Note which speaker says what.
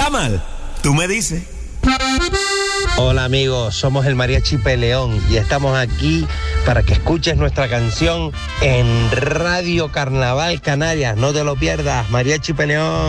Speaker 1: ¿Está mal? Tú me dices.
Speaker 2: Hola amigos, somos el Mariachi Peleón y estamos aquí para que escuches nuestra canción en Radio Carnaval Canarias. No te lo pierdas, Mariachi Peleón.